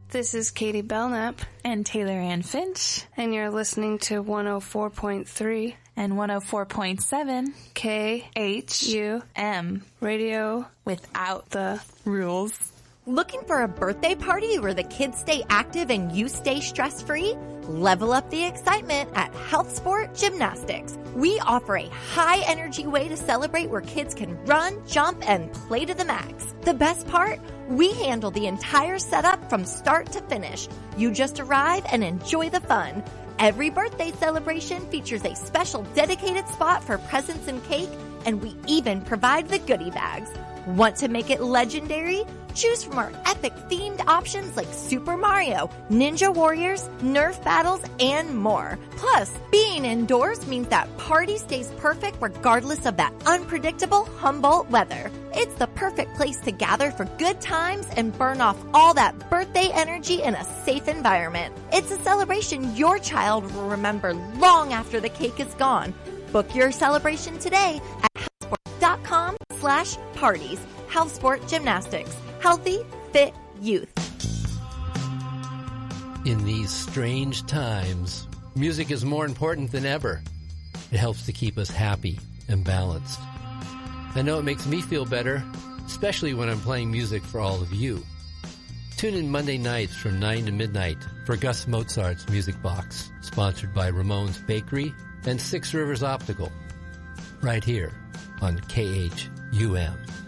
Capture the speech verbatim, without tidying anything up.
This is Katie Belknap. And Taylor Ann Finch. And you're listening to one oh four point three. And one oh four point seven. K H U M. Radio without the rules. Looking for a birthday party where the kids stay active and you stay stress-free? Level up the excitement at Health Sport Gymnastics. We offer a high-energy way to celebrate where kids can run, jump, and play to the max. The best part? We handle the entire setup from start to finish. You just arrive and enjoy the fun. Every birthday celebration features a special dedicated spot for presents and cake, and we even provide the goodie bags. Want to make it legendary? Choose from our epic themed options like Super Mario, Ninja Warriors, Nerf battles, and more. Plus, being indoors means that party stays perfect regardless of that unpredictable Humboldt weather. It's the perfect place to gather for good times and burn off all that birthday energy in a safe environment. It's a celebration your child will remember long after the cake is gone. Book your celebration today at healthsport.com slash parties. Health Sport Gymnastics. Healthy, fit youth. In these strange times, music is more important than ever. It helps to keep us happy and balanced. I know it makes me feel better, especially when I'm playing music for all of you. Tune in Monday nights from nine to midnight for Gus Mozart's Music Box, sponsored by Ramon's Bakery and Six Rivers Optical, right here on K H U M.